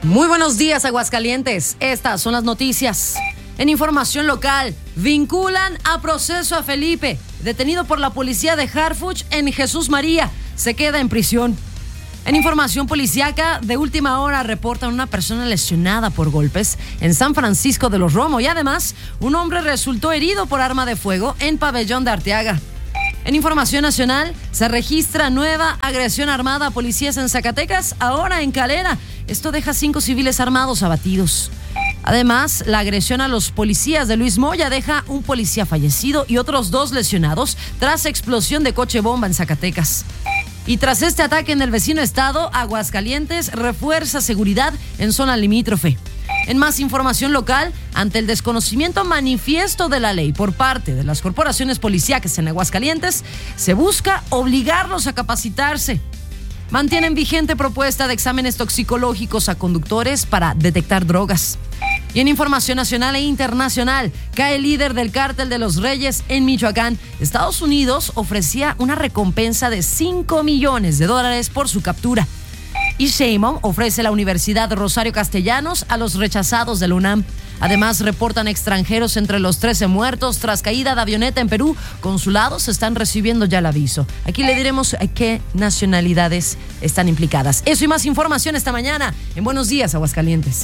Muy buenos días, Aguascalientes. Estas son las noticias. En información local, vinculan a proceso a Felipe, detenido por la policía de Harfuch en Jesús María. Se queda en prisión. En información policíaca, de última hora reportan una persona lesionada por golpes en San Francisco de los Romo y además un hombre resultó herido por arma de fuego en Pabellón de Arteaga. En información nacional, se registra nueva agresión armada a policías en Zacatecas, ahora en Calera. Esto deja 5 civiles armados abatidos. Además, la agresión a los policías de Luis Moya deja un policía fallecido y otros 2 lesionados tras explosión de coche bomba en Zacatecas. Y tras este ataque en el vecino estado, Aguascalientes refuerza seguridad en zona limítrofe. En más información local, ante el desconocimiento manifiesto de la ley por parte de las corporaciones policíacas en Aguascalientes, se busca obligarlos a capacitarse. Mantienen vigente propuesta de exámenes toxicológicos a conductores para detectar drogas. Y en información nacional e internacional, cae el líder del cártel de los Reyes en Michoacán. Estados Unidos ofrecía una recompensa de $5 millones por su captura. Y Sheinbaum ofrece la Universidad de Rosario Castellanos a los rechazados de la UNAM. Además, reportan extranjeros entre los 13 muertos tras caída de avioneta en Perú. Consulados están recibiendo ya el aviso. Aquí le diremos a qué nacionalidades están implicadas. Eso y más información esta mañana en Buenos Días, Aguascalientes.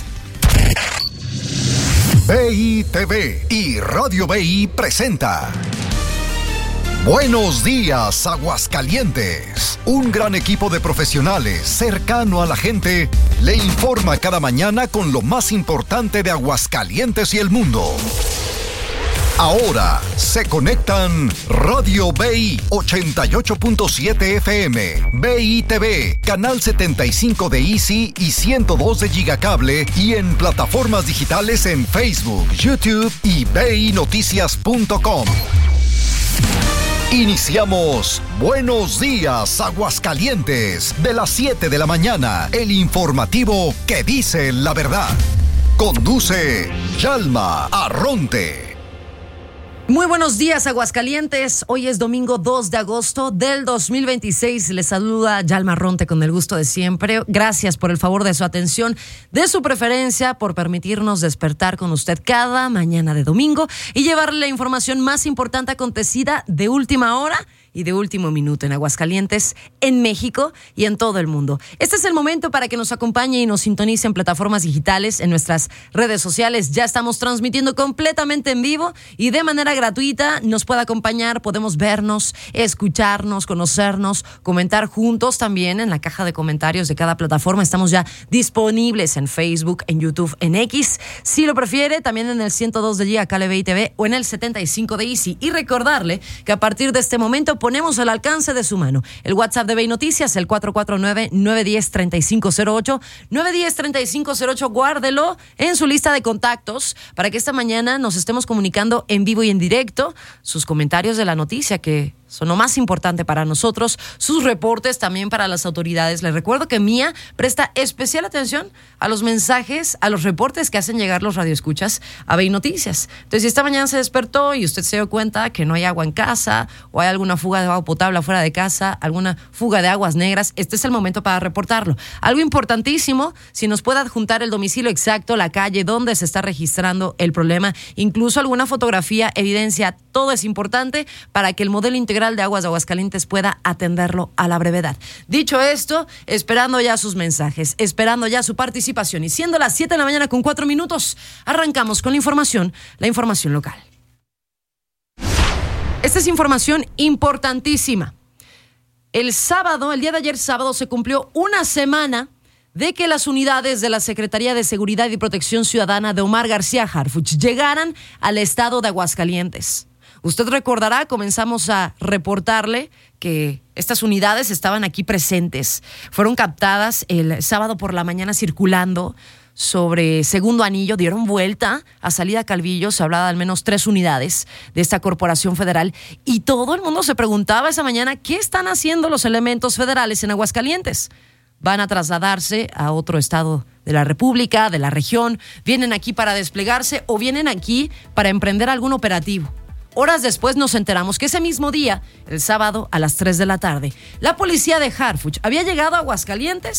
BI TV y Radio BI presenta Buenos Días, Aguascalientes. Un gran equipo de profesionales cercano a la gente le informa cada mañana con lo más importante de Aguascalientes y el mundo. Ahora se conectan Radio BI 88.7 FM, BI TV, Canal 75 de Easy y 102 de Gigacable y en plataformas digitales en Facebook, YouTube y BINoticias.com. Iniciamos Buenos Días, Aguascalientes, de las 7 de la mañana, el informativo que dice la verdad. Conduce Yalma Arronte. Muy buenos días, Aguascalientes. Hoy es domingo 2 de agosto del 2026. Les saluda Yalma Arronte con el gusto de siempre. Gracias por el favor de su atención, de su preferencia, por permitirnos despertar con usted cada mañana de domingo y llevarle la información más importante acontecida de última hora y de último minuto en Aguascalientes, en México y en todo el mundo. Este es el momento para que nos acompañe y nos sintonice en plataformas digitales, en nuestras redes sociales. Ya estamos transmitiendo completamente en vivo y de manera gratuita. Nos puede acompañar, podemos vernos, escucharnos, conocernos, comentar juntos también en la caja de comentarios de cada plataforma. Estamos ya disponibles en Facebook, en YouTube, en X. Si lo prefiere, también en el 102 de Gigacable BI TV o en el 75 de Easy. Y recordarle que a partir de este momento ponemos al alcance de su mano el WhatsApp de BI Noticias, el 449-910-3508, 910-3508, guárdelo en su lista de contactos para que esta mañana nos estemos comunicando en vivo y en directo, sus comentarios de la noticia que son lo más importante para nosotros, sus reportes también para las autoridades. Les recuerdo que Mía presta especial atención a los mensajes, a los reportes que hacen llegar los radioescuchas a BI Noticias. Entonces, si esta mañana se despertó y usted se dio cuenta que no hay agua en casa o hay alguna fuga de agua potable afuera de casa, alguna fuga de aguas negras, este es el momento para reportarlo. Algo importantísimo, si nos puede adjuntar el domicilio exacto, la calle donde se está registrando el problema, incluso alguna fotografía, evidencia, todo es importante para que el modelo integral de Aguas de Aguascalientes pueda atenderlo a la brevedad. Dicho esto, esperando ya sus mensajes, esperando ya su participación y siendo las 7 de la mañana con 4 minutos, arrancamos con la información local. Esta es información importantísima. El día de ayer sábado, se cumplió una semana de que las unidades de la Secretaría de Seguridad y Protección Ciudadana de Omar García Harfuch llegaran al estado de Aguascalientes. Usted recordará, comenzamos a reportarle que estas unidades estaban aquí presentes. Fueron captadas el sábado por la mañana circulando sobre Segundo Anillo, dieron vuelta a Salida Calvillo. Se hablaba de al menos 3 unidades de esta corporación federal y todo el mundo se preguntaba esa mañana ¿qué están haciendo los elementos federales en Aguascalientes? ¿Van a trasladarse a otro estado de la República, de la región? ¿Vienen aquí para desplegarse o vienen aquí para emprender algún operativo? Horas después nos enteramos que ese mismo día, el sábado a las 3 de la tarde, la policía de Harfuch había llegado a Aguascalientes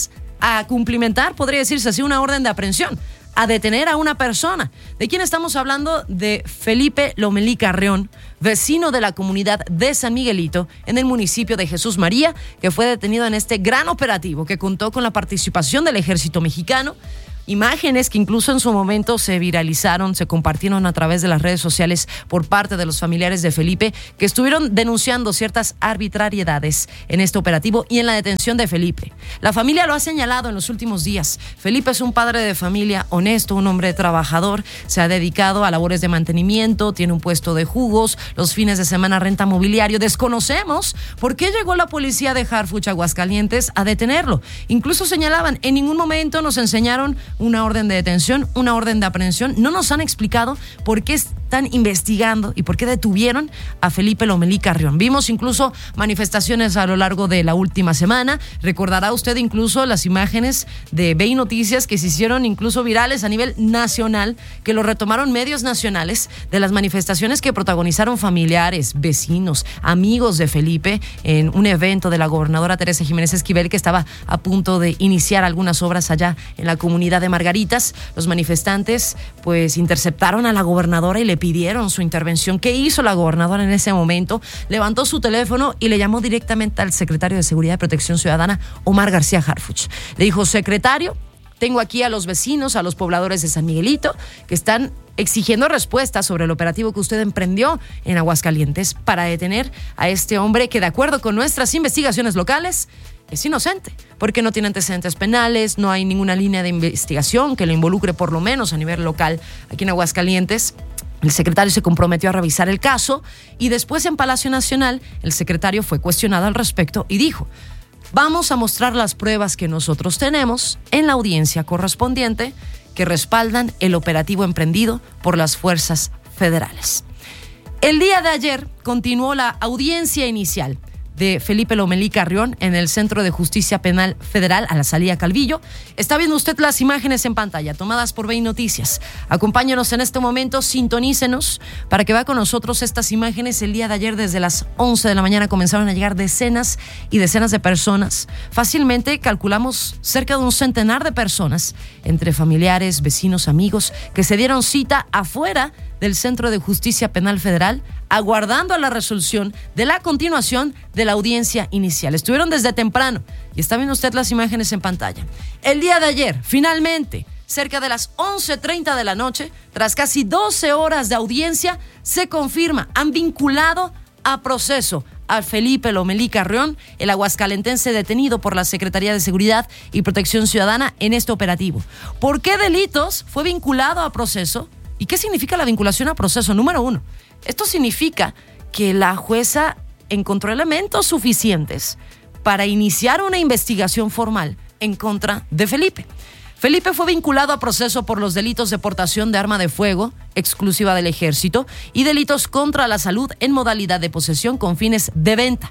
a cumplimentar, podría decirse así, una orden de aprehensión, a detener a una persona. ¿De quién estamos hablando? De Felipe Lomelí Carrión, vecino de la comunidad de San Miguelito, en el municipio de Jesús María, que fue detenido en este gran operativo que contó con la participación del Ejército Mexicano. Imágenes que incluso en su momento se viralizaron, se compartieron a través de las redes sociales por parte de los familiares de Felipe, que estuvieron denunciando ciertas arbitrariedades en este operativo y en la detención de Felipe. La familia lo ha señalado en los últimos días. Felipe es un padre de familia honesto, un hombre trabajador, se ha dedicado a labores de mantenimiento, tiene un puesto de jugos, los fines de semana renta mobiliario. Desconocemos por qué llegó la policía de Harfuch, Aguascalientes, a detenerlo. Incluso señalaban, en ningún momento nos enseñaron una orden de detención, una orden de aprehensión. No nos han explicado por qué están investigando y por qué detuvieron a Felipe Lomelí Carrión. Vimos incluso manifestaciones a lo largo de la última semana. Recordará usted incluso las imágenes de BI Noticias que se hicieron incluso virales a nivel nacional, que lo retomaron medios nacionales, de las manifestaciones que protagonizaron familiares, vecinos, amigos de Felipe en un evento de la gobernadora Teresa Jiménez Esquivel, que estaba a punto de iniciar algunas obras allá en la comunidad de Margaritas. Los manifestantes pues interceptaron a la gobernadora y le pidieron su intervención. ¿Qué hizo la gobernadora en ese momento? Levantó su teléfono y le llamó directamente al secretario de Seguridad y Protección Ciudadana, Omar García Harfuch. Le dijo: secretario, tengo aquí a los vecinos, a los pobladores de San Miguelito, que están exigiendo respuestas sobre el operativo que usted emprendió en Aguascalientes para detener a este hombre que, de acuerdo con nuestras investigaciones locales, es inocente, porque no tiene antecedentes penales, no hay ninguna línea de investigación que lo involucre, por lo menos a nivel local, aquí en Aguascalientes. El secretario se comprometió a revisar el caso y después en Palacio Nacional el secretario fue cuestionado al respecto y dijo: vamos a mostrar las pruebas que nosotros tenemos en la audiencia correspondiente que respaldan el operativo emprendido por las fuerzas federales. El día de ayer continuó la audiencia inicial de Felipe Lomelí Carrión en el Centro de Justicia Penal Federal a la salida Calvillo. Está viendo usted las imágenes en pantalla tomadas por BI Noticias. Acompáñenos en este momento, sintonícenos para que vea con nosotros estas imágenes. El día de ayer desde las 11 de la mañana comenzaron a llegar decenas y decenas de personas. Fácilmente calculamos cerca de un centenar de personas, entre familiares, vecinos, amigos, que se dieron cita afuera del Centro de Justicia Penal Federal, aguardando a la resolución de la continuación de la audiencia inicial. Estuvieron desde temprano y está viendo usted las imágenes en pantalla. El día de ayer, finalmente, cerca de las 11:30 de la noche, tras casi 12 horas de audiencia, se confirma, han vinculado a proceso a Felipe Lomelí Carrión, el aguascalentense detenido por la Secretaría de Seguridad y Protección Ciudadana en este operativo. ¿Por qué delitos fue vinculado a proceso? ¿Y qué significa la vinculación a proceso? Número 1, esto significa que la jueza encontró elementos suficientes para iniciar una investigación formal en contra de Felipe. Felipe fue vinculado a proceso por los delitos de portación de arma de fuego exclusiva del Ejército y delitos contra la salud en modalidad de posesión con fines de venta.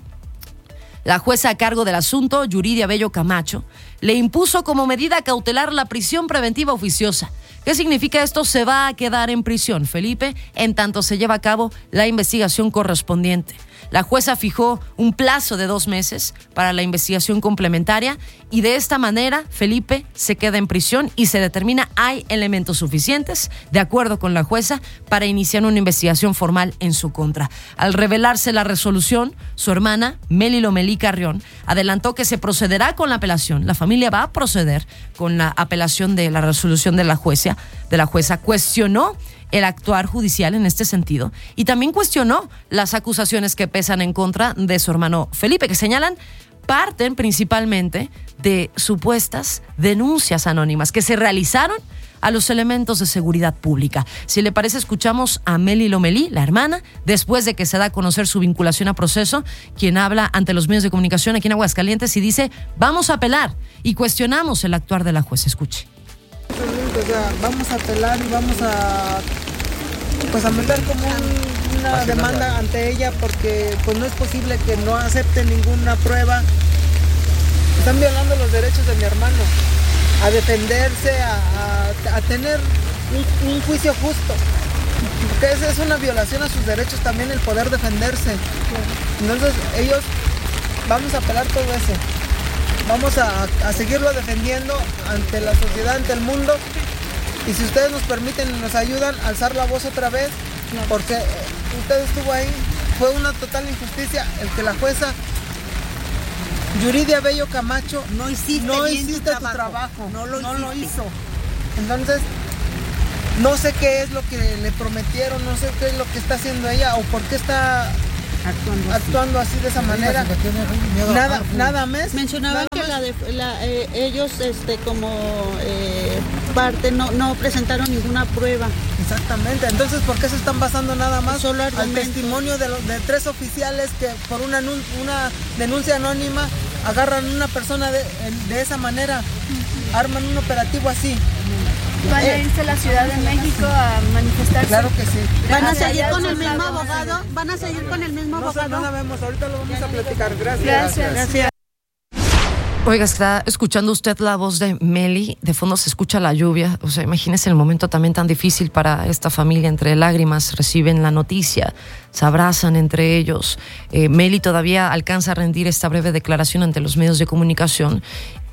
La jueza a cargo del asunto, Yuridia Bello Camacho, le impuso como medida cautelar la prisión preventiva oficiosa. ¿Qué significa esto? Se va a quedar en prisión Felipe en tanto se lleva a cabo la investigación correspondiente. La jueza fijó un plazo de 2 meses para la investigación complementaria y de esta manera Felipe se queda en prisión y se determina hay elementos suficientes, de acuerdo con la jueza, para iniciar una investigación formal en su contra. Al revelarse la resolución, su hermana, Meli Lomelí Carrión, adelantó que se procederá con la apelación. La familia va a proceder con la apelación de la resolución de la jueza. Cuestionó el actuar judicial en este sentido y también cuestionó las acusaciones que pesan en contra de su hermano Felipe, que señalan parten principalmente de supuestas denuncias anónimas que se realizaron a los elementos de seguridad pública. Si le parece, escuchamos a Meli Lomelí, la hermana, después de que se da a conocer su vinculación a proceso, quien habla ante los medios de comunicación aquí en Aguascalientes y dice: vamos a apelar y cuestionamos el actuar de la jueza. Escuche. O sea, vamos a apelar y vamos a meter como una demanda ante ella porque pues no es posible que no acepte ninguna prueba. Están violando los derechos de mi hermano a defenderse, a tener un juicio justo, porque esa es una violación a sus derechos también, el poder defenderse. Entonces ellos, vamos a apelar todo eso. vamos a seguirlo defendiendo ante la sociedad, ante el mundo. Y si ustedes nos permiten y nos ayudan a alzar la voz otra vez, porque usted estuvo ahí, fue una total injusticia el que la jueza Yuridia Bello Camacho no hiciste tu trabajo. No lo hizo. Entonces, no sé qué es lo que le prometieron, no sé qué es lo que está haciendo ella o por qué está actuando así de esa manera. Nada más. Mencionaban que ellos como parte no presentaron ninguna prueba. Exactamente. Entonces, ¿por qué se están basando nada más solo al testimonio de 3 oficiales que por una denuncia anónima agarran a una persona de esa manera, arman un operativo así? ¿Van a irse a la Ciudad de México a manifestarse? Claro que sí. ¿Van a seguir con el mismo abogado? ¿Van a seguir con el mismo abogado? No sabemos, ahorita lo vamos a platicar. Gracias. Oiga, está escuchando usted la voz de Meli, de fondo se escucha la lluvia, o sea, imagínese el momento también tan difícil para esta familia, entre lágrimas reciben la noticia, se abrazan entre ellos. Meli todavía alcanza a rendir esta breve declaración ante los medios de comunicación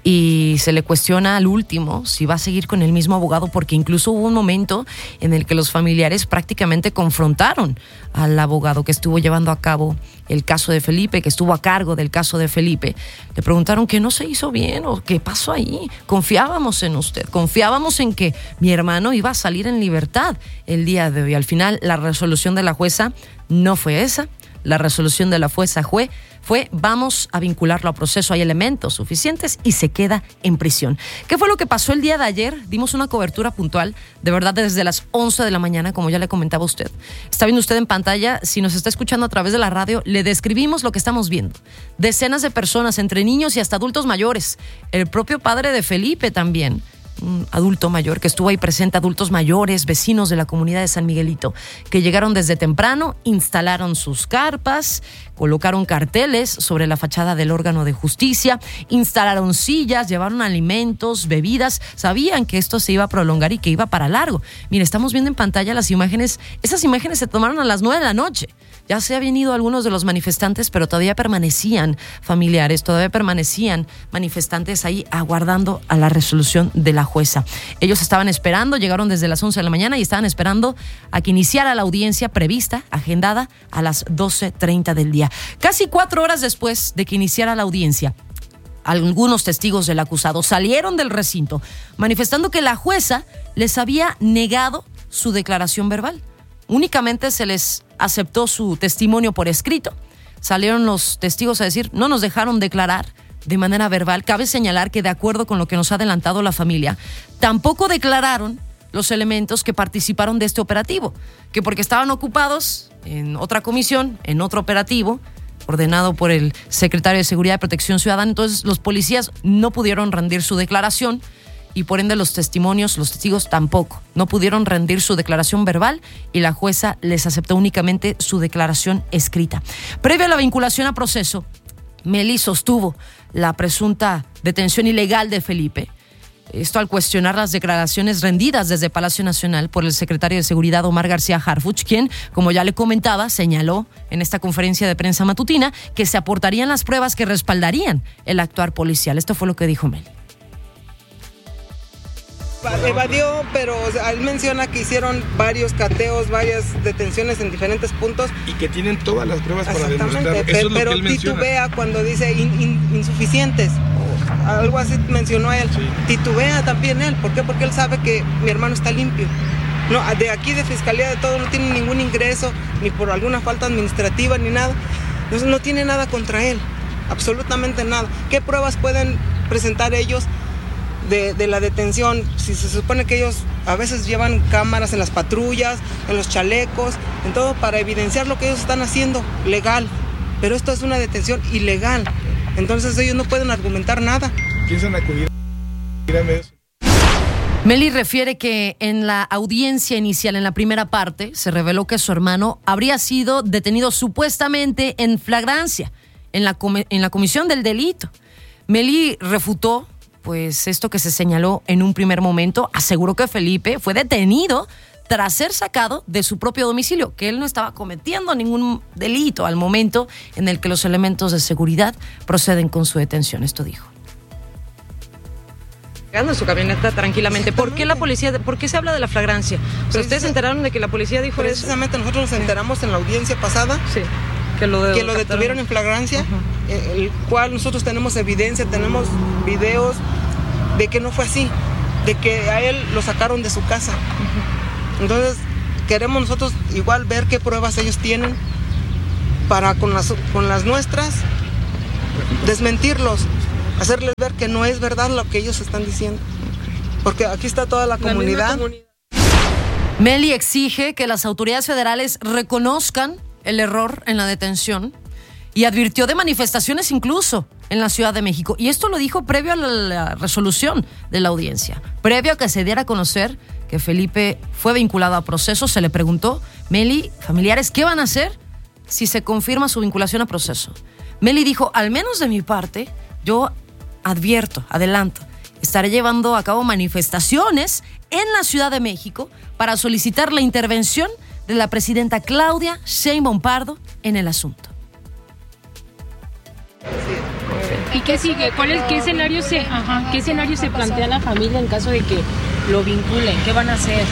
y se le cuestiona al último si va a seguir con el mismo abogado, porque incluso hubo un momento en el que los familiares prácticamente confrontaron al abogado que estuvo llevando a cabo el caso de Felipe, que estuvo a cargo del caso de Felipe. Le preguntaron que no se hizo bien o qué pasó ahí. Confiábamos en usted, confiábamos en que mi hermano iba a salir en libertad el día de hoy. Al final, la resolución de la jueza no fue esa. La resolución de la jueza fue vamos a vincularlo a proceso, hay elementos suficientes y se queda en prisión. ¿Qué fue lo que pasó el día de ayer? Dimos una cobertura puntual, de verdad, desde las 11 de la mañana, como ya le comentaba usted. Está viendo usted en pantalla, si nos está escuchando a través de la radio, le describimos lo que estamos viendo. Decenas de personas, entre niños y hasta adultos mayores. El propio padre de Felipe también, un adulto mayor que estuvo ahí presente, adultos mayores, vecinos de la comunidad de San Miguelito, que llegaron desde temprano, instalaron sus carpas, colocaron carteles sobre la fachada del órgano de justicia, instalaron sillas, llevaron alimentos, bebidas, sabían que esto se iba a prolongar y que iba para largo. Mire, estamos viendo en pantalla las imágenes, esas imágenes se tomaron a las 9 de la noche. Ya se habían ido algunos de los manifestantes, pero todavía permanecían familiares, todavía permanecían manifestantes ahí aguardando a la resolución de la jueza. Ellos estaban esperando, llegaron desde las 11 de la mañana y estaban esperando a que iniciara la audiencia prevista, agendada a las 12:30 del día. Casi 4 horas después de que iniciara la audiencia, algunos testigos del acusado salieron del recinto manifestando que la jueza les había negado su declaración verbal. Únicamente se les aceptó su testimonio por escrito. Salieron los testigos a decir, no nos dejaron declarar de manera verbal. Cabe señalar que, de acuerdo con lo que nos ha adelantado la familia, tampoco declararon los elementos que participaron de este operativo, que porque estaban ocupados en otra comisión, en otro operativo, ordenado por el secretario de Seguridad y Protección Ciudadana, entonces los policías no pudieron rendir su declaración y por ende los testigos tampoco. No pudieron rendir su declaración verbal y la jueza les aceptó únicamente su declaración escrita. Previo a la vinculación a proceso, Meli sostuvo la presunta detención ilegal de Felipe. Esto al cuestionar las declaraciones rendidas desde Palacio Nacional por el secretario de Seguridad Omar García Harfuch, quien, como ya le comentaba, señaló en esta conferencia de prensa matutina que se aportarían las pruebas que respaldarían el actuar policial. Esto fue lo que dijo Meli. Evadió, pero él menciona que hicieron varios cateos, varias detenciones en diferentes puntos. Y que tienen todas las pruebas para demostrar. Eso es lo pero que él menciona. Titubea cuando dice insuficientes. Algo así mencionó él. Sí. Titubea también él. ¿Por qué? Porque él sabe que mi hermano está limpio. No, de aquí de Fiscalía de todo no tiene ningún ingreso, ni por alguna falta administrativa, ni nada. Entonces no tiene nada contra él. Absolutamente nada. ¿Qué pruebas pueden presentar ellos de la detención? Si se supone que ellos a veces llevan cámaras en las patrullas, en los chalecos, en todo para evidenciar lo que ellos están haciendo legal, pero esto es una detención ilegal, entonces ellos no pueden argumentar nada. Piensan acudir a medios. Meli refiere que en la audiencia inicial, en la primera parte, se reveló que su hermano habría sido detenido supuestamente en flagrancia, en la comisión del delito. Meli refutó pues esto que se señaló en un primer momento, aseguró que Felipe fue detenido tras ser sacado de su propio domicilio, que él no estaba cometiendo ningún delito al momento en el que los elementos de seguridad proceden con su detención. Esto dijo. En su camioneta tranquilamente. ¿Por qué la policía, por qué se habla de la flagrancia? Pero ustedes se enteraron de que la policía dijo eso. Precisamente nosotros nos enteramos en la audiencia pasada. Sí. Que lo detuvieron en flagrancia, el cual nosotros tenemos evidencia, tenemos videos de que no fue así, de que a él lo sacaron de su casa. Entonces queremos nosotros igual ver qué pruebas ellos tienen para con las nuestras desmentirlos, hacerles ver que no es verdad lo que ellos están diciendo, porque aquí está toda la comunidad. Meli exige que las autoridades federales reconozcan el error en la detención y advirtió de manifestaciones incluso en la Ciudad de México. Y esto lo dijo previo a la resolución de la audiencia, previo a que se diera a conocer que Felipe fue vinculado a proceso. Se le preguntó, Meli, familiares, ¿qué van a hacer si se confirma su vinculación a proceso? Meli dijo, al menos de mi parte, yo adelanto, estaré llevando a cabo manifestaciones en la Ciudad de México para solicitar la intervención de la presidenta Claudia Sheinbaum Pardo en el asunto. ¿Y qué sigue? ¿Qué escenario se plantea la familia en caso de que lo vinculen? ¿Qué van a hacer?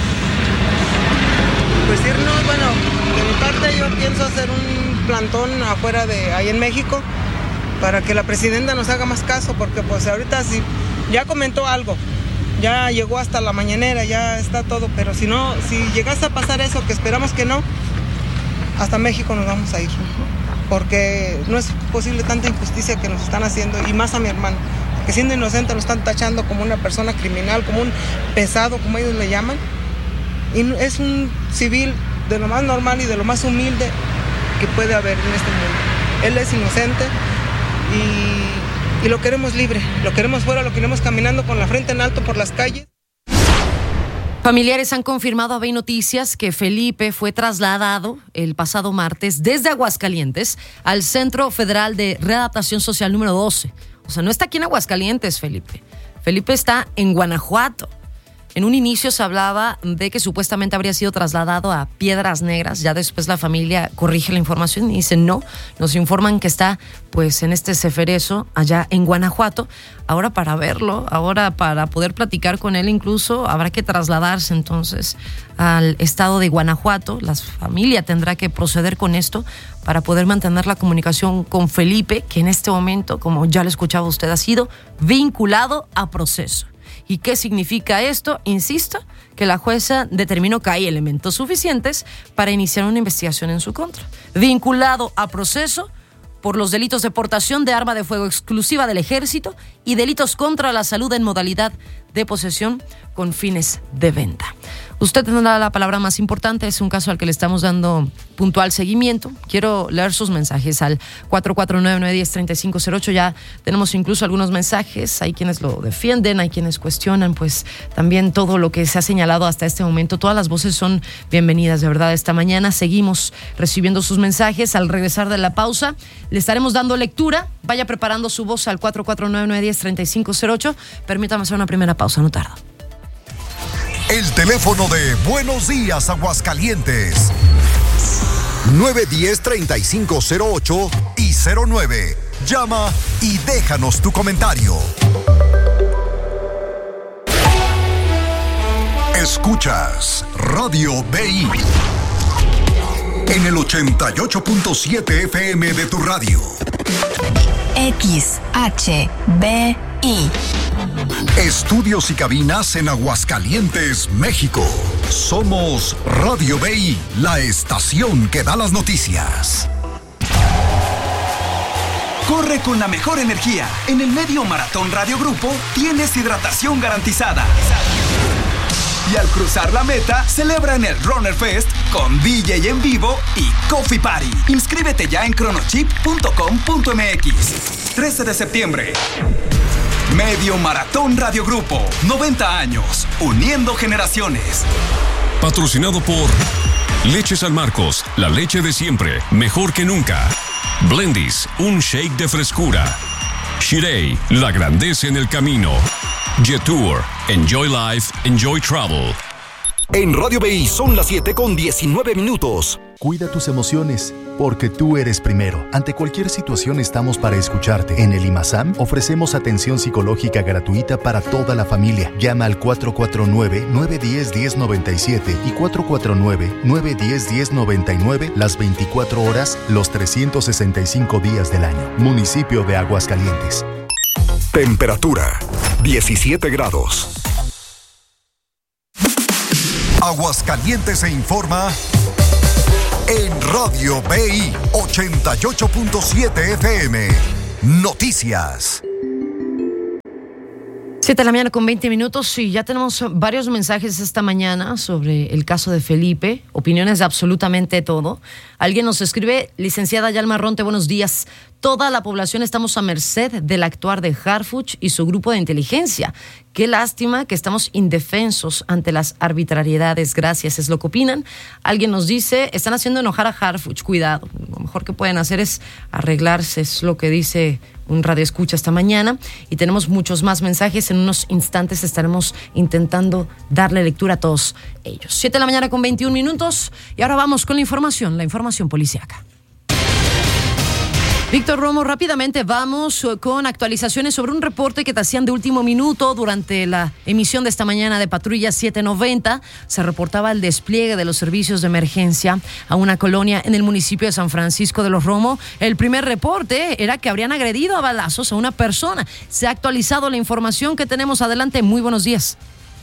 Pues irnos, bueno, de mi parte yo pienso hacer un plantón afuera de ahí en México para que la presidenta nos haga más caso, porque pues ahorita sí, ya comentó algo, ya llegó hasta la mañanera, ya está todo, pero si llegase a pasar eso, que esperamos que no, hasta México nos vamos a ir, porque no es posible tanta injusticia que nos están haciendo, y más a mi hermano, que siendo inocente nos están tachando como una persona criminal, como un pesado, como ellos le llaman, y es un civil de lo más normal y de lo más humilde que puede haber en este mundo. Él es inocente y lo queremos libre, lo queremos fuera, lo queremos caminando con la frente en alto por las calles. Familiares han confirmado a BEI Noticias que Felipe fue trasladado el pasado martes desde Aguascalientes al Centro Federal de Readaptación Social número 12. O sea, no está aquí en Aguascalientes, Felipe. Felipe está en Guanajuato. En un inicio se hablaba de que supuestamente habría sido trasladado a Piedras Negras. Ya después la familia corrige la información y dice no. Nos informan que está pues en este ceferezo allá en Guanajuato. Ahora para verlo, ahora para poder platicar con él incluso habrá que trasladarse entonces al estado de Guanajuato. La familia tendrá que proceder con esto para poder mantener la comunicación con Felipe, que en este momento, como ya lo escuchaba usted, ha sido vinculado a proceso. ¿Y qué significa esto? Insisto, que la jueza determinó que hay elementos suficientes para iniciar una investigación en su contra. Vinculado a proceso por los delitos de portación de arma de fuego exclusiva del Ejército y delitos contra la salud en modalidad de posesión con fines de venta. Usted tendrá la palabra más importante, es un caso al que le estamos dando puntual seguimiento. Quiero leer sus mensajes al 449-910-3508. Ya tenemos incluso algunos mensajes, hay quienes lo defienden, hay quienes cuestionan, pues también todo lo que se ha señalado hasta este momento. Todas las voces son bienvenidas, de verdad. Esta mañana seguimos recibiendo sus mensajes. Al regresar de la pausa, le estaremos dando lectura. Vaya preparando su voz al 449-910-3508. Permítame hacer una primera pausa, no tardo. El teléfono de Buenos Días Aguascalientes, 910-3508 y 09. Llama y déjanos tu comentario. Escuchas Radio BI en el 88.7 FM de tu radio. XHBI. Estudios y cabinas en Aguascalientes, México. Somos Radio BI, la estación que da las noticias. Corre con la mejor energía. En el Medio Maratón Radio Grupo tienes hidratación garantizada. Y al cruzar la meta, celebra en el Runner Fest con DJ en vivo y Coffee Party. Inscríbete ya en chronochip.com.mx. 13 de septiembre. Medio Maratón Radio Grupo. 90 años, uniendo generaciones. Patrocinado por Leche San Marcos, la leche de siempre, mejor que nunca. Blendies, un shake de frescura. Shirei, la grandeza en el camino. Jetour, enjoy life, enjoy travel. En Radio BI son las 7:19. Cuida tus emociones, porque tú eres primero. Ante cualquier situación estamos para escucharte. En el IMASAM ofrecemos atención psicológica gratuita para toda la familia. Llama al 449-910-1097 y 449-910-1099 las 24 horas, los 365 días del año. Municipio de Aguascalientes. Temperatura 17 grados. Aguascalientes se informa en Radio BI 88.7 FM. Noticias. 7 de la mañana con 20 minutos y ya tenemos varios mensajes esta mañana sobre el caso de Felipe, opiniones de absolutamente todo. Alguien nos escribe: licenciada Yalma Ronte, buenos días. Toda la población estamos a merced del actuar de Harfuch y su grupo de inteligencia. Qué lástima que estamos indefensos ante las arbitrariedades. Gracias, es lo que opinan. Alguien nos dice: están haciendo enojar a Harfuch, cuidado. Lo mejor que pueden hacer es arreglarse, es lo que dice un radioescucha esta mañana. Y tenemos muchos más mensajes. En unos instantes estaremos intentando darle lectura a todos ellos. 7 de la mañana con 21 minutos. Y ahora vamos con la información policíaca. Víctor Romo, rápidamente vamos con actualizaciones sobre un reporte que te hacían de último minuto durante la emisión de esta mañana de Patrulla 790. Se reportaba el despliegue de los servicios de emergencia a una colonia en el municipio de San Francisco de los Romo. El primer reporte era que habrían agredido a balazos a una persona. Se ha actualizado la información que tenemos. Adelante, muy buenos días.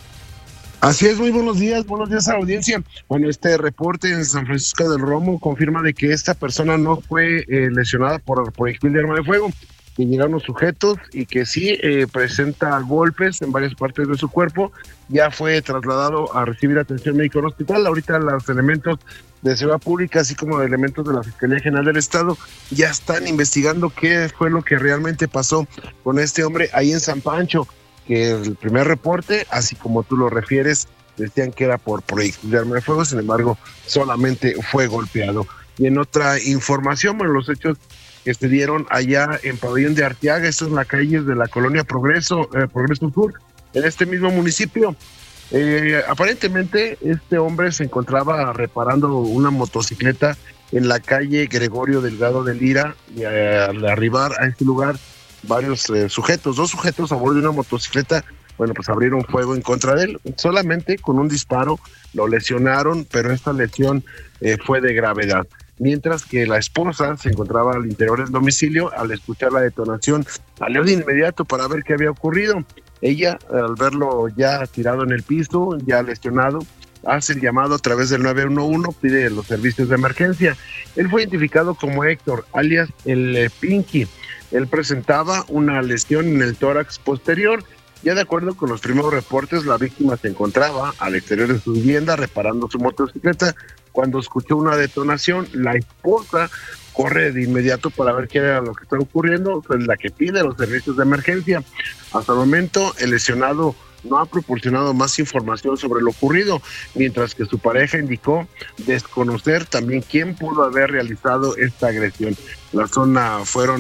Así es, muy buenos días a la audiencia. Bueno, este reporte en San Francisco del Romo confirma de que esta persona no fue lesionada por proyectil de arma de fuego, que llegaron los sujetos y que sí presenta golpes en varias partes de su cuerpo. Ya fue trasladado a recibir atención médica en el hospital. Ahorita los elementos de seguridad pública, así como de elementos de la Fiscalía General del Estado, ya están investigando qué fue lo que realmente pasó con este hombre ahí en San Pancho, que el primer reporte, así como tú lo refieres, decían que era por proyectil de arma de fuego. Sin embargo, solamente fue golpeado. Y en otra información, bueno, los hechos que se dieron allá en Pabellón de Arteaga, esto es en la calle de la colonia Progreso Sur, en este mismo municipio. Aparentemente, este hombre se encontraba reparando una motocicleta en la calle Gregorio Delgado de Lira, y al arribar a este lugar, varios dos sujetos a bordo de una motocicleta, bueno, pues abrieron fuego en contra de él. Solamente con un disparo lo lesionaron, pero esta lesión fue de gravedad. Mientras que la esposa se encontraba al interior del domicilio. Al escuchar la detonación, salió de inmediato para ver qué había ocurrido. Ella, al verlo ya tirado en el piso, ya lesionado, hace el llamado a través del 911, pide los servicios de emergencia. Él fue identificado como Héctor, alias el Pinky. Él presentaba una lesión en el tórax posterior. Ya de acuerdo con los primeros reportes, la víctima se encontraba al exterior de su vivienda reparando su motocicleta cuando escuchó una detonación. La esposa corre de inmediato para ver qué era lo que estaba ocurriendo, pues la que pide los servicios de emergencia. Hasta el momento, el lesionado no ha proporcionado más información sobre lo ocurrido, mientras que su pareja indicó desconocer también quién pudo haber realizado esta agresión. En la zona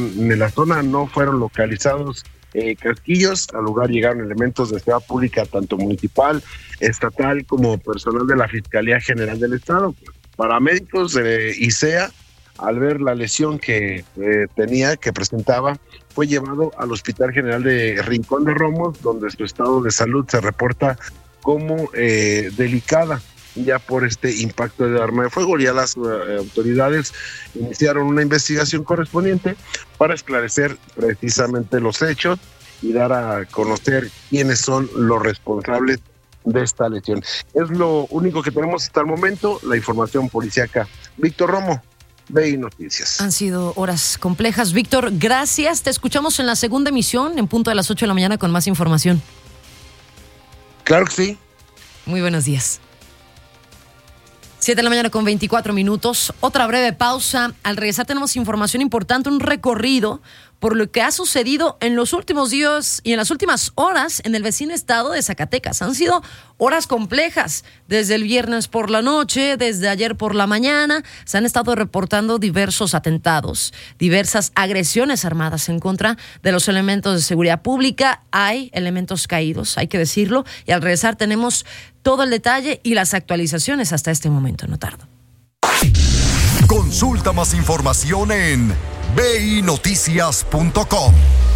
no fueron localizados casquillos. Al lugar llegaron elementos de seguridad pública, tanto municipal, estatal, como personal de la Fiscalía General del Estado. Paramédicos de ICEA, al ver la lesión que presentaba, fue llevado al Hospital General de Rincón de Romos, donde su estado de salud se reporta como delicada, ya por este impacto de arma de fuego. Ya las autoridades iniciaron una investigación correspondiente para esclarecer precisamente los hechos y dar a conocer quiénes son los responsables de esta lesión. Es lo único que tenemos hasta el momento, la información policíaca. Víctor Romo, BI Noticias. Han sido horas complejas. Víctor, gracias. Te escuchamos en la segunda emisión, en punto de las 8 de la mañana, con más información. Claro que sí. Muy buenos días. 7 de la mañana con 24 minutos. Otra breve pausa. Al regresar tenemos información importante, un recorrido por lo que ha sucedido en los últimos días y en las últimas horas en el vecino estado de Zacatecas. Han sido horas complejas. Desde el viernes por la noche, desde ayer por la mañana, se han estado reportando diversos atentados, diversas agresiones armadas en contra de los elementos de seguridad pública. Hay elementos caídos, hay que decirlo. Y al regresar tenemos todo el detalle y las actualizaciones hasta este momento. No tardo. Consulta más información en binoticias.com.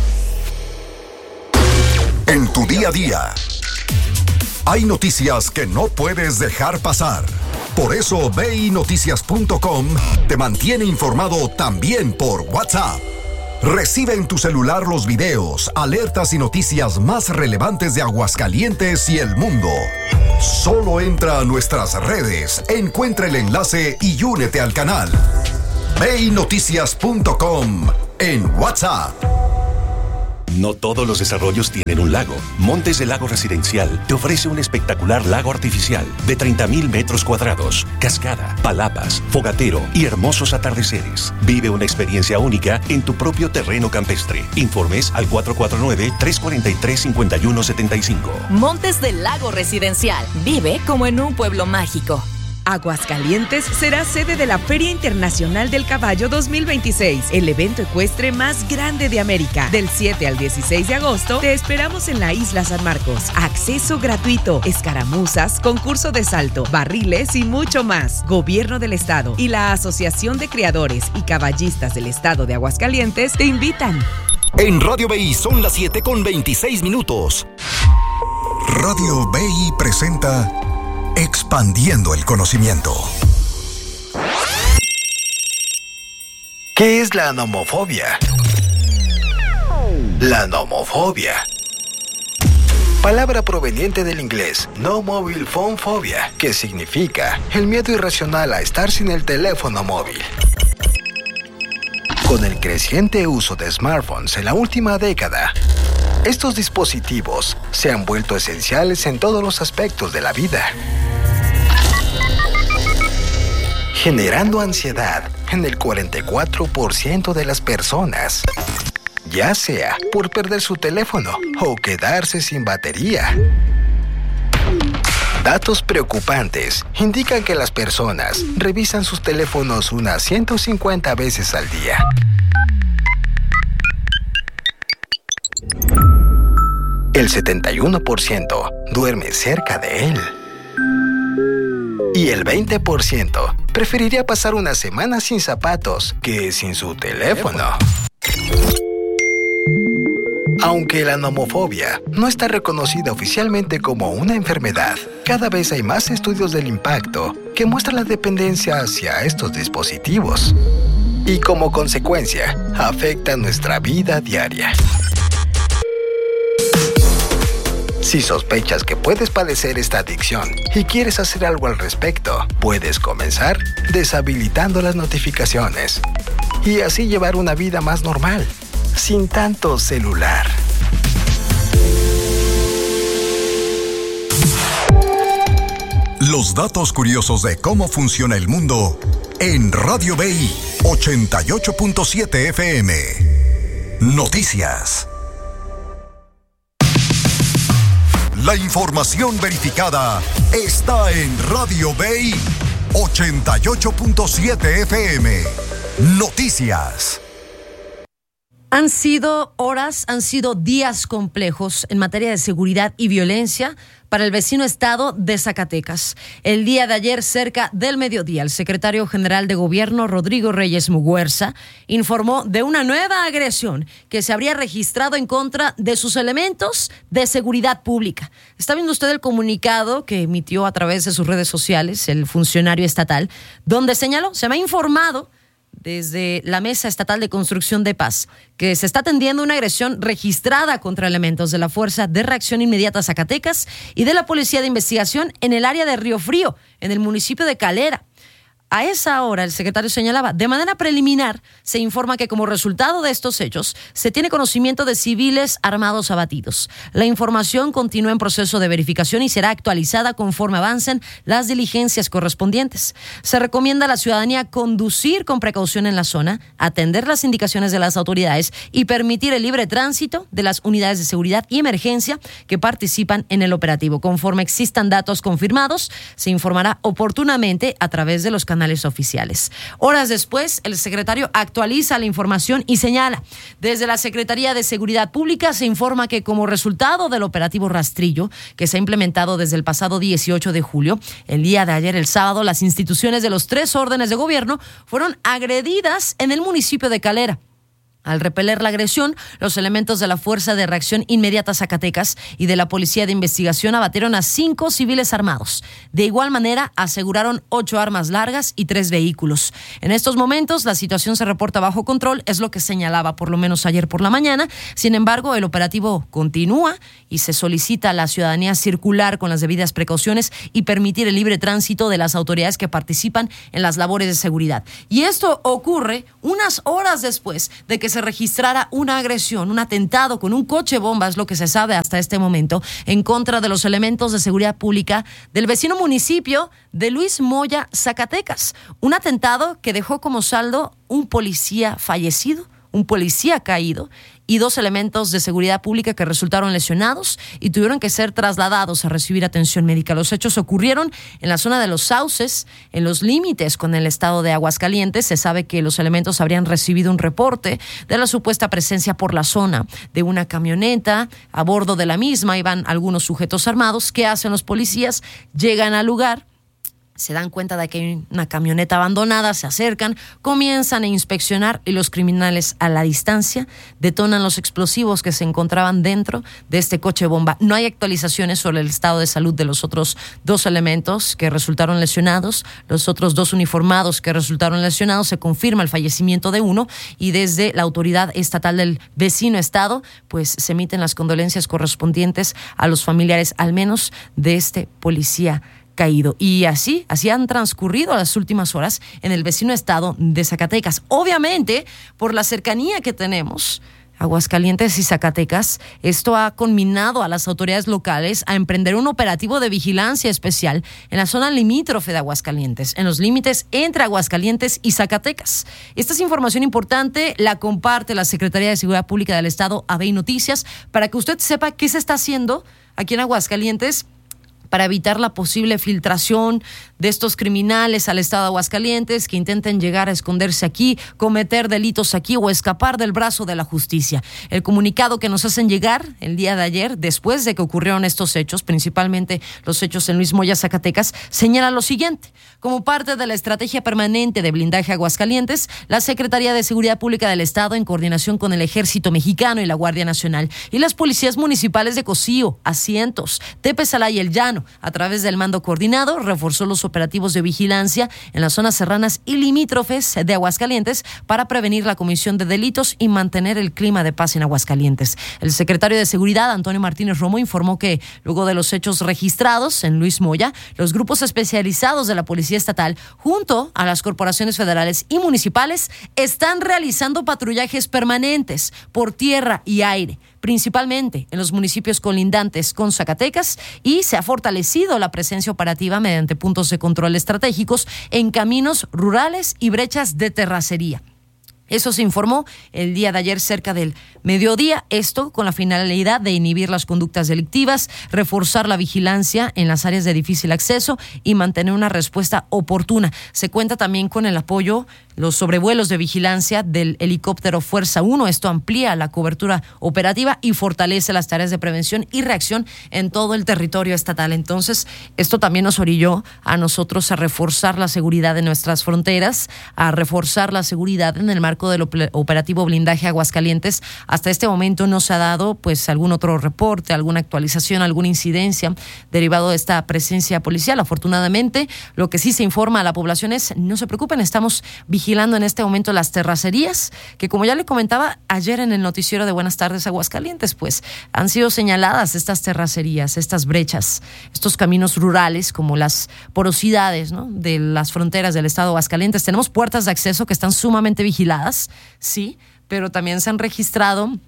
En tu día a día, hay noticias que no puedes dejar pasar. Por eso binoticias.com te mantiene informado también por WhatsApp. Recibe en tu celular los videos, alertas y noticias más relevantes de Aguascalientes y el mundo. Solo entra a nuestras redes, encuentra el enlace y únete al canal. binoticias.com en WhatsApp. No todos los desarrollos tienen un lago. Montes del Lago Residencial te ofrece un espectacular lago artificial de 30,000 metros cuadrados, cascada, palapas, fogatero y hermosos atardeceres. Vive una experiencia única en tu propio terreno campestre. Informes al 449-343-5175. Montes del Lago Residencial. Vive como en un pueblo mágico. Aguascalientes será sede de la Feria Internacional del Caballo 2026, el evento ecuestre más grande de América. Del 7 al 16 de agosto, te esperamos en la Isla San Marcos. Acceso gratuito, escaramuzas, concurso de salto, barriles y mucho más. Gobierno del Estado y la Asociación de Criadores y Caballistas del Estado de Aguascalientes te invitan. En Radio BI son las 7:26. Radio BI presenta Expandiendo el Conocimiento. ¿Qué es la nomofobia? La nomofobia, palabra proveniente del inglés no mobile phone phobia, que significa el miedo irracional a estar sin el teléfono móvil. Con el creciente uso de smartphones en la última década, estos dispositivos se han vuelto esenciales en todos los aspectos de la vida, generando ansiedad en el 44% de las personas, ya sea por perder su teléfono o quedarse sin batería. Datos preocupantes indican que las personas revisan sus teléfonos unas 150 veces al día. El 71% duerme cerca de él. Y el 20% preferiría pasar una semana sin zapatos que sin su teléfono. Aunque la nomofobia no está reconocida oficialmente como una enfermedad, cada vez hay más estudios del impacto que muestran la dependencia hacia estos dispositivos y como consecuencia afecta nuestra vida diaria. Si sospechas que puedes padecer esta adicción y quieres hacer algo al respecto, puedes comenzar deshabilitando las notificaciones y así llevar una vida más normal, sin tanto celular. Los datos curiosos de cómo funciona el mundo en Radio BI 88.7 FM. Noticias. La información verificada está en Radio BI 88.7 FM. Noticias. Han sido horas, han sido días complejos en materia de seguridad y violencia para el vecino estado de Zacatecas. El día de ayer, cerca del mediodía, el secretario general de Gobierno, Rodrigo Reyes Muguerza, informó de una nueva agresión que se habría registrado en contra de sus elementos de seguridad pública. Está viendo usted el comunicado que emitió a través de sus redes sociales el funcionario estatal, donde señaló, se me ha informado desde la Mesa Estatal de Construcción de Paz que se está atendiendo una agresión registrada contra elementos de la Fuerza de Reacción Inmediata Zacatecas y de la Policía de Investigación en el área de Río Frío, en el municipio de Calera. A esa hora, el secretario señalaba, de manera preliminar, se informa que como resultado de estos hechos, se tiene conocimiento de civiles armados abatidos. La información continúa en proceso de verificación y será actualizada conforme avancen las diligencias correspondientes. Se recomienda a la ciudadanía conducir con precaución en la zona, atender las indicaciones de las autoridades y permitir el libre tránsito de las unidades de seguridad y emergencia que participan en el operativo. Conforme existan datos confirmados, se informará oportunamente a través de los canales canales oficiales. Horas después, el secretario actualiza la información y señala: desde la Secretaría de Seguridad Pública se informa que como resultado del operativo Rastrillo, que se ha implementado desde el pasado 18 de julio, el día de ayer, el sábado, las instituciones de los 3 órdenes de gobierno fueron agredidas en el municipio de Calera. Al repeler la agresión, los elementos de la Fuerza de Reacción Inmediata Zacatecas y de la Policía de Investigación abatieron a 5 civiles armados. De igual manera, aseguraron 8 armas largas y 3 vehículos. En estos momentos, la situación se reporta bajo control, es lo que señalaba por lo menos ayer por la mañana. Sin embargo, el operativo continúa y se solicita a la ciudadanía circular con las debidas precauciones y permitir el libre tránsito de las autoridades que participan en las labores de seguridad. Y esto ocurre unas horas después de que se registrara una agresión, un atentado con un coche bomba, es lo que se sabe hasta este momento, en contra de los elementos de seguridad pública del vecino municipio de Luis Moya, Zacatecas. Un atentado que dejó como saldo un policía fallecido, un policía caído y 2 elementos de seguridad pública que resultaron lesionados y tuvieron que ser trasladados a recibir atención médica. Los hechos ocurrieron en la zona de Los Sauces, en los límites con el estado de Aguascalientes. Se sabe que los elementos habrían recibido un reporte de la supuesta presencia por la zona de una camioneta. A bordo de la misma iban algunos sujetos armados. ¿Qué hacen los policías? Llegan al lugar, se dan cuenta de que hay una camioneta abandonada, se acercan, comienzan a inspeccionar y los criminales a la distancia detonan los explosivos que se encontraban dentro de este coche bomba. No hay actualizaciones sobre el estado de salud de los otros 2 elementos que resultaron lesionados, los otros 2 uniformados que resultaron lesionados. Se confirma el fallecimiento de uno y desde la autoridad estatal del vecino estado pues se emiten las condolencias correspondientes a los familiares al menos de este policía caído. Y así han transcurrido las últimas horas en el vecino estado de Zacatecas. Obviamente, por la cercanía que tenemos, Aguascalientes y Zacatecas, esto ha conminado a las autoridades locales a emprender un operativo de vigilancia especial en la zona limítrofe de Aguascalientes, en los límites entre Aguascalientes y Zacatecas. Esta es información importante, la comparte la Secretaría de Seguridad Pública del Estado, ABEI Noticias, para que usted sepa qué se está haciendo aquí en Aguascalientes para evitar la posible filtración de estos criminales al estado de Aguascalientes que intenten llegar a esconderse aquí, cometer delitos aquí o escapar del brazo de la justicia. El comunicado que nos hacen llegar el día de ayer, después de que ocurrieron estos hechos, principalmente los hechos en Luis Moya, Zacatecas, señala lo siguiente: como parte de la estrategia permanente de blindaje Aguascalientes, la Secretaría de Seguridad Pública del Estado, en coordinación con el Ejército Mexicano y la Guardia Nacional y las policías municipales de Cocío, Asientos, Tepesalá y El Llano, a través del mando coordinado, reforzó los operativos de vigilancia en las zonas serranas y limítrofes de Aguascalientes para prevenir la comisión de delitos y mantener el clima de paz en Aguascalientes. El secretario de Seguridad, Antonio Martínez Romo, informó que luego de los hechos registrados en Luis Moya, los grupos especializados de la Policía Estatal, junto a las corporaciones federales y municipales, están realizando patrullajes permanentes por tierra y aire, principalmente en los municipios colindantes con Zacatecas, y se ha fortalecido la presencia operativa mediante puntos de control estratégicos en caminos rurales y brechas de terracería. Eso se informó el día de ayer cerca del mediodía, esto con la finalidad de inhibir las conductas delictivas, reforzar la vigilancia en las áreas de difícil acceso y mantener una respuesta oportuna. Se cuenta también con el apoyo, los sobrevuelos de vigilancia del helicóptero Fuerza 1. Esto amplía la cobertura operativa y fortalece las tareas de prevención y reacción en todo el territorio estatal. Entonces, esto también nos orilló a nosotros a reforzar la seguridad de nuestras fronteras, a reforzar la seguridad en el marco del operativo blindaje Aguascalientes. Hasta este momento no se ha dado pues algún otro reporte, alguna actualización, alguna incidencia derivado de esta presencia policial. Afortunadamente, lo que sí se informa a la población es: no se preocupen, estamos vigilando en este momento las terracerías, que como ya le comentaba ayer en el noticiero de Buenas Tardes Aguascalientes, pues han sido señaladas estas terracerías, estas brechas, estos caminos rurales, como las porosidades, ¿no?, de las fronteras del estado de Aguascalientes. Tenemos puertas de acceso que están sumamente vigiladas, sí, pero también se han registrado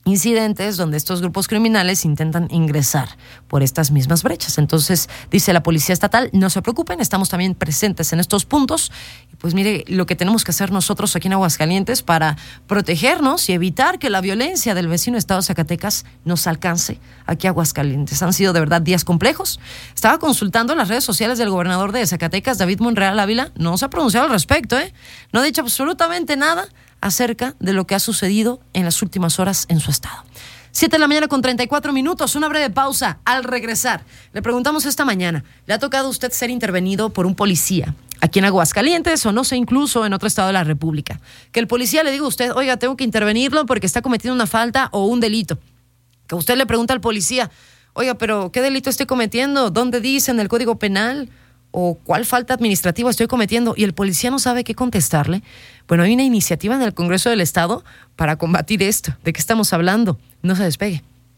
incidentes donde estos grupos criminales intentan ingresar por estas mismas brechas. Entonces, dice la Policía Estatal, no se preocupen, estamos también presentes en estos puntos. Y pues mire lo que tenemos que hacer nosotros aquí en Aguascalientes para protegernos y evitar que la violencia del vecino estado de Zacatecas nos alcance aquí a Aguascalientes. Han sido de verdad días complejos. Estaba consultando las redes sociales del gobernador de Zacatecas, David Monreal Ávila, no se ha pronunciado al respecto, no ha dicho absolutamente nada acerca de lo que ha sucedido en las últimas horas en su estado. 7:34 a.m, una breve pausa. Al regresar, le preguntamos esta mañana, ¿le ha tocado a usted ser intervenido por un policía aquí en Aguascalientes o no sé, incluso en otro estado de la República? Que el policía le diga a usted, oiga, tengo que intervenirlo porque está cometiendo una falta o un delito. Que usted le pregunta al policía, oiga, pero ¿qué delito estoy cometiendo? ¿Dónde dice en el Código Penal? ¿O cuál falta administrativa estoy cometiendo? Y el policía no sabe qué contestarle. Bueno, hay una iniciativa en el Congreso del Estado para combatir esto. ¿De qué estamos hablando? No se despegue.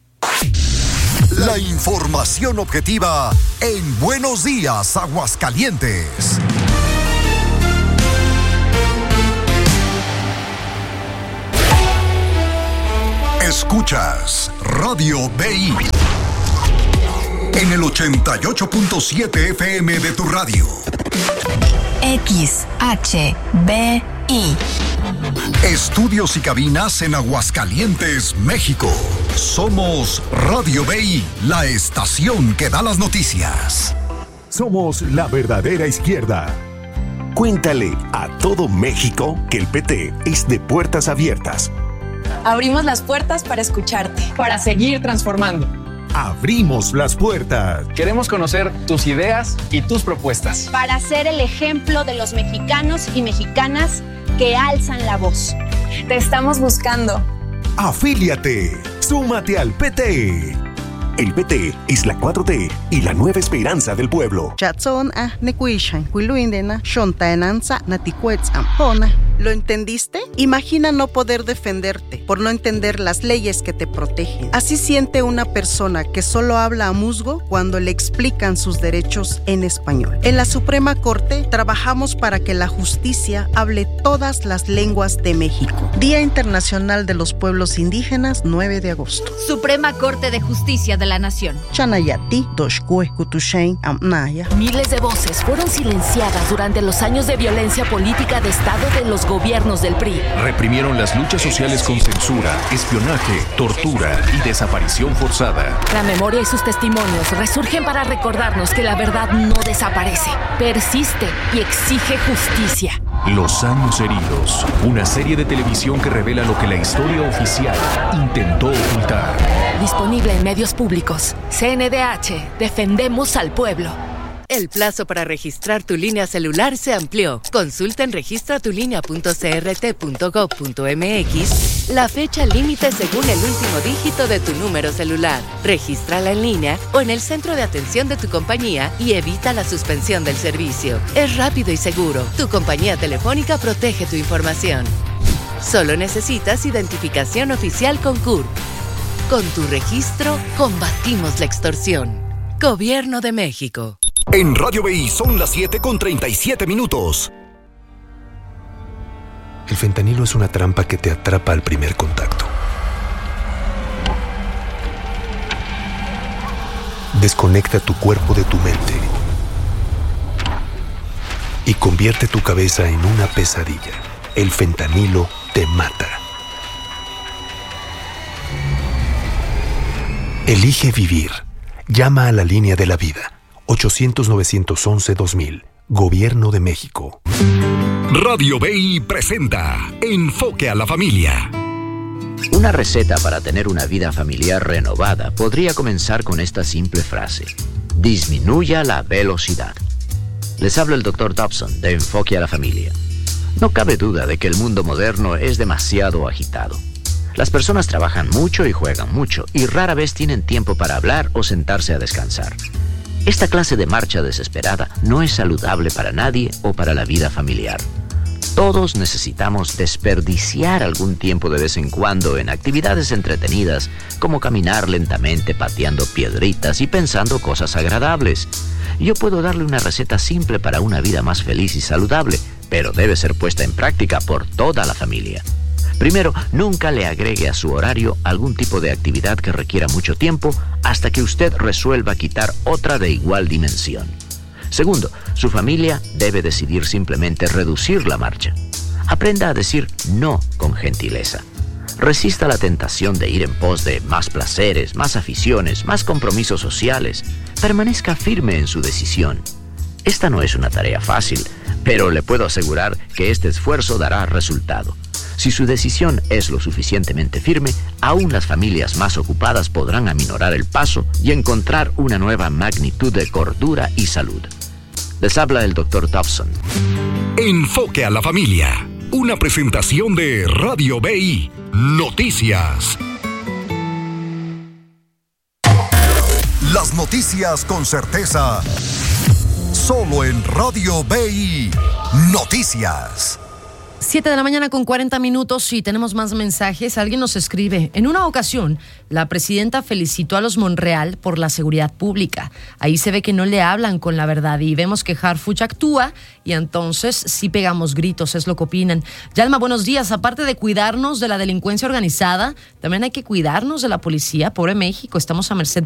La información objetiva en Buenos Días, Aguascalientes. Escuchas Radio BI en el 88.7 FM de tu radio. XHBI. Estudios y cabinas en Aguascalientes, México. Somos Radio BI, la estación que da las noticias. Somos la verdadera izquierda. Cuéntale a todo México que el PT es de puertas abiertas. Abrimos las puertas para escucharte. Para seguir transformando. Abrimos las puertas. Queremos conocer tus ideas y tus propuestas. Para ser el ejemplo de los mexicanos y mexicanas que alzan la voz. Te estamos buscando. Afíliate. Súmate al PT. El PT es la 4T y la nueva esperanza del pueblo. ¿Lo entendiste? Imagina no poder defenderte por no entender las leyes que te protegen. Así siente una persona que solo habla a musgo cuando le explican sus derechos en español. En la Suprema Corte trabajamos para que la justicia hable todas las lenguas de México. Día Internacional de los Pueblos Indígenas, 9 de agosto. Suprema Corte de Justicia de la Nación. Miles de voces fueron silenciadas durante los años de violencia política de Estado de los gobiernos del PRI. Reprimieron las luchas sociales con censura, espionaje, tortura y desaparición forzada. La memoria y sus testimonios resurgen para recordarnos que la verdad no desaparece, persiste y exige justicia. Los años heridos, una serie de televisión que revela lo que la historia oficial intentó ocultar. Disponible en medios públicos. CNDH, defendemos al pueblo. El plazo para registrar tu línea celular se amplió. Consulta en registratulinea.crt.gov.mx la fecha límite según el último dígito de tu número celular. Regístrala en línea o en el centro de atención de tu compañía y evita la suspensión del servicio. Es rápido y seguro. Tu compañía telefónica protege tu información. Solo necesitas identificación oficial con CURP. Con tu registro, combatimos la extorsión. Gobierno de México. En Radio BI son las 7:37 a.m. El fentanilo es una trampa que te atrapa al primer contacto. Desconecta tu cuerpo de tu mente y convierte tu cabeza en una pesadilla. El fentanilo te mata. Elige vivir. Llama a la línea de la vida. 800-911-2000. Gobierno de México. Radio BI presenta Enfoque a la Familia. Una receta para tener una vida familiar renovada podría comenzar con esta simple frase: disminuya la velocidad. Les habla el Dr. Dobson de Enfoque a la Familia. No cabe duda de que el mundo moderno es demasiado agitado. Las personas trabajan mucho y juegan mucho y rara vez tienen tiempo para hablar o sentarse a descansar. Esta clase de marcha desesperada no es saludable para nadie o para la vida familiar. Todos necesitamos desperdiciar algún tiempo de vez en cuando en actividades entretenidas, como caminar lentamente pateando piedritas y pensando cosas agradables. Yo puedo darle una receta simple para una vida más feliz y saludable, pero debe ser puesta en práctica por toda la familia. Primero, nunca le agregue a su horario algún tipo de actividad que requiera mucho tiempo hasta que usted resuelva quitar otra de igual dimensión. Segundo, su familia debe decidir simplemente reducir la marcha. Aprenda a decir no con gentileza. Resista la tentación de ir en pos de más placeres, más aficiones, más compromisos sociales. Permanezca firme en su decisión. Esta no es una tarea fácil, pero le puedo asegurar que este esfuerzo dará resultado. Si su decisión es lo suficientemente firme, aún las familias más ocupadas podrán aminorar el paso y encontrar una nueva magnitud de cordura y salud. Les habla el Dr. Dobson. Enfoque a la familia. Una presentación de Radio BI Noticias. Las noticias con certeza. Solo en Radio BI Noticias. 7 de la mañana con 40 minutos y tenemos más mensajes. Alguien nos escribe: en una ocasión, la presidenta felicitó a los Monreal por la seguridad pública. Ahí se ve que no le hablan con la verdad y vemos que Harfuch actúa y entonces sí pegamos gritos, es lo que opinan. Yalma, buenos días. Aparte de cuidarnos de la delincuencia organizada, también hay que cuidarnos de la policía. Pobre México, estamos a merced de